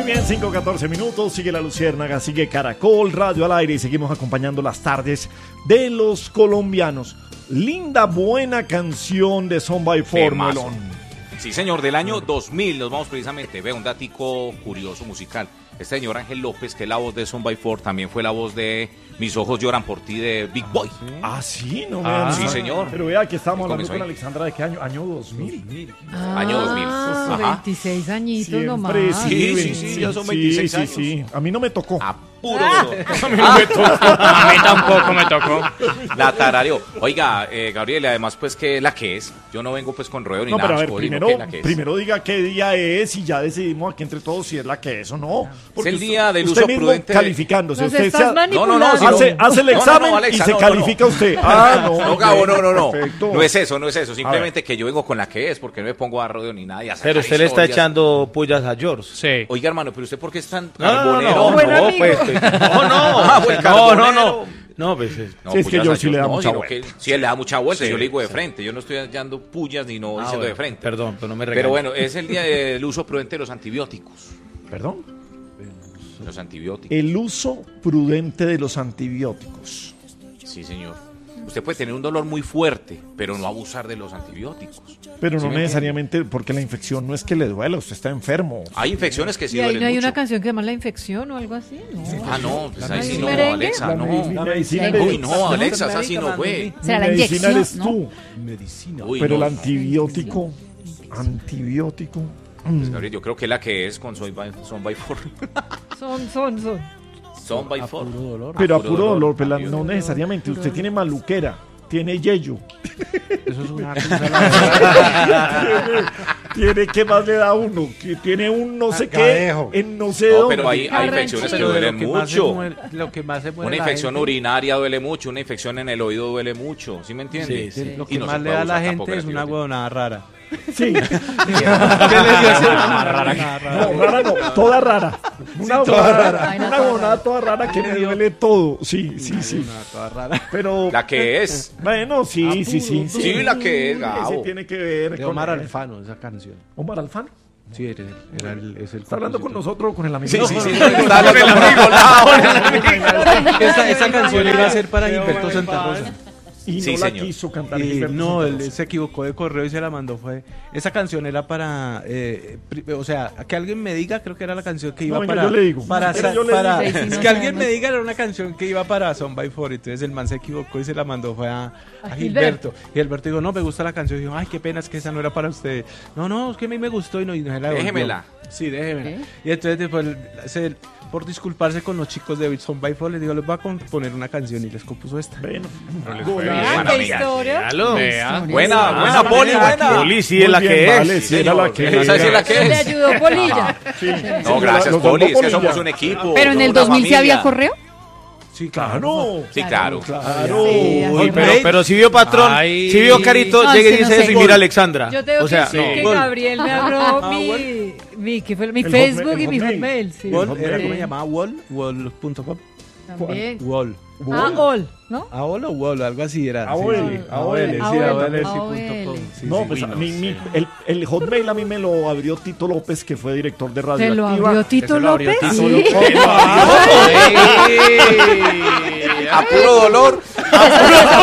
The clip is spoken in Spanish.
Muy bien, 5:14 minutos, sigue La Luciérnaga, sigue Caracol Radio al aire y seguimos acompañando las tardes de los colombianos. Linda, buena canción de Son by Four, Melón. Sí, señor, del año 2000, nos vamos precisamente, ve un datico curioso musical. Este señor Ángel López, que es la voz de Son by Four, también fue la voz de Mis ojos lloran por ti de Big Boy. Sí, no sí, señor. Pero vea que estamos hablando con Alexandra de qué año, año 2000. Año 2000. Ajá. 26 añitos Siempre, nomás. Sí, ya son 26 años. Sí. A mí no me tocó. A puro dolor. A mí no me tocó. A mí tampoco me tocó. La tarareó. Oiga, Gabriel, además, pues, ¿qué es la que es? Yo no vengo, pues, con ruedo ni No, nada. pero a ver, ¿qué es la que es? primero diga qué día es y ya decidimos aquí entre todos si es la que es o no. Es el día del usted uso mismo prudente. Calificándose. Nos Usted estás manipulando. No, hace el examen Alexa, y se califica usted. No, Gabo, no. Perfecto. No es eso. Simplemente que yo vengo con la que es, porque no me pongo a rodeo ni nada. Pero usted le está echando pullas a George. Sí. Oiga, hermano, pero usted, ¿por qué es tan No, carbonero? Buen amigo. No, pues Sí, es que yo sí le da mucha vuelta. Sí, él le da mucha vuelta. Sí, yo le digo de frente. Yo no estoy echando pullas ni no diciendo de frente. Perdón, pero no me regañe. Pero bueno, es el día del uso prudente de los antibióticos. ¿Perdón? Los antibióticos. El uso prudente de los antibióticos. Sí, señor. Usted puede tener un dolor muy fuerte, pero no abusar de los antibióticos. Pero ¿Sí no me necesariamente, porque la infección no es que le duela, usted está enfermo. Hay infecciones que sí ¿Y ahí duelen no hay mucho. una canción que se llama La Infección o algo así? No. Ah, no, pues ahí sí no, merengue? Alexa, La no. medicina Uy, no, Alexa, esa sí no fue. Será la medicina inyección, eres ¿no? tú. Uy, Pero no. el antibiótico. Pues, Gabriel, yo creo que es la que es con Son by Four. Son. Son by Four. Pero a puro dolor, pero no necesariamente. Usted tiene maluquera, tiene yeyo. Eso es una Tiene, ¿qué más le da a uno? Que tiene un no sé qué, Gadejo. en no sé No, dónde. pero hay infecciones que duelen mucho. Lo que más se muere Una la infección gente, urinaria duele mucho, una infección en el oído duele mucho, ¿sí me entiendes? Lo Y que no más se le puede da a la abusar tampoco gente es del una antibiótico. huevonada rara. Sí. ¿Qué le dio ese? No, rara no, toda rara. Una huevonada toda rara que me duele todo. Sí. Toda rara. Pero. La que es. Bueno, sí. Sí, la que es, Gabo. Ese tiene que ver De con Omar Alfano, esa canción. Omar Alfano. Sí, es el ¿Está hablando con nosotros o con el amigo? Sí, No, sí, no, sí. no, Está hablando con el amigo. Esa canción iba a ser para Gilberto Santa Rosa. Y Sí, no la señor. quiso cantar. Y Gilberto no, Santa él Rosa. se equivocó de correo y se la mandó. Esa canción era para, o sea, que alguien me diga, creo que era la canción que iba No, venga, para. yo le digo. Para, Venga, yo le para- digo. Sí, es no que alguien sabemos. me diga, era una canción que iba para Son by Four. Entonces el man se equivocó y se la mandó. Fue a Gilberto. Y Gilberto dijo, no, me gusta la canción. Y dijo, ay, qué pena, es que esa no era para usted. No, es que a mí me gustó y no se la devolvió. Déjemela. Sí, déjemela. ¿Eh? Y entonces después, por disculparse con los chicos de Son by Four, les digo, les voy a componer una canción y les compuso esta. Bueno. Ah, qué historia. Buena, Poli, buena. Poli sí es la Muy bien, que vale, es. sí era la que Esa sí es la que Le es. ayudó Polilla. No, gracias, Los Poli, es que Polilla. somos un equipo. Pero en el somos una 2000 sí familia. había correo. Sí, Claro. Sí, claro. Claro. Sí, Uy, así pero si vio patrón, Ay. si vio Carito, No, llegue y sí, no dice sé. eso y mira a Alexandra. Yo tengo O sea, que decir que Gol. Gabriel me abrió bueno. ¿qué fue? Mi El Facebook Hotmail, y mi el Hotmail. Sí. Wall, Sí. ¿era cómo se llamaba? Wall.com. También. Wall. All, ¿no? AOL o Wall, algo así era. AOL, sí. AOL, Sí, AOL, AOL, sí, AOL. punto com. Sí, No, sí. pues Uy, a no mí, sé. el Hotmail a mí me lo abrió Tito López, que fue director de Radio ¿Se lo Activa. abrió Tito lo abrió López? Tito Sí. A puro dolor.